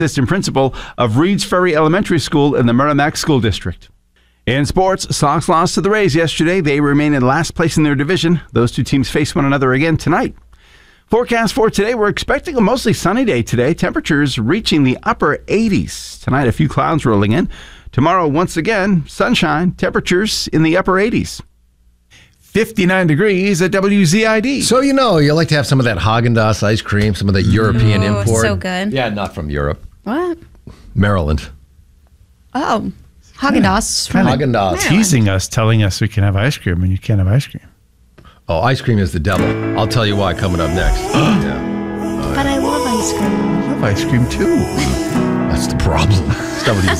assistant principal of Reeds Ferry Elementary School in the Merrimack School District. In sports, Sox lost to the Rays yesterday. They remain in last place in their division. Those two teams face one another again tonight. Forecast for today, we're expecting a mostly sunny day today. Temperatures reaching the upper 80s. Tonight, a few clouds rolling in. Tomorrow, once again, sunshine, temperatures in the upper 80s. 59 degrees at WZID. So you like to have some of that Haagen-Dazs ice cream, some of the European import. So good. Yeah, not from Europe. What? Maryland. Oh, Haagen-Dazs. Haagen-Dazs. Teasing us, telling us we can have ice cream when you can't have ice cream. Oh, ice cream is the devil. I'll tell you why coming up next. But I love ice cream. I love ice cream, too. That's the problem. It's WZID.